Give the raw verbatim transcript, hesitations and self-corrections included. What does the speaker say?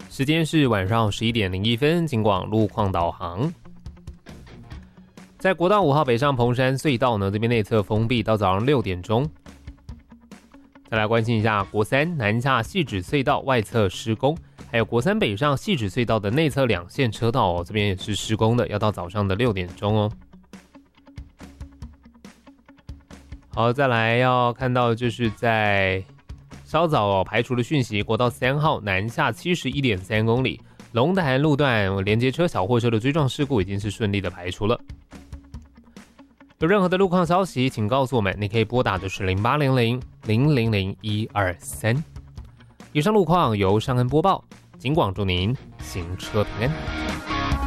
时间是晚上十一点零一分，警广路况导航。在国道五号北上彭山隧道呢，这边内侧封闭到早上六点钟。再来关心一下国三南下汐止隧道外侧施工，还有国三北上汐止隧道的内侧两线车道哦，这边也是施工的，要到早上的六点钟哦。好，再来要看到就是在稍早哦排除了讯息，国道三号南下 七十一点三 公里，龙潭路段连接车小货车的追撞事故已经是顺利的排除了。有任何的路况消息，请告诉我们，你可以拨打的是零八零零零零零一二三。以上路况由尚恩播报，警广祝您行车平安。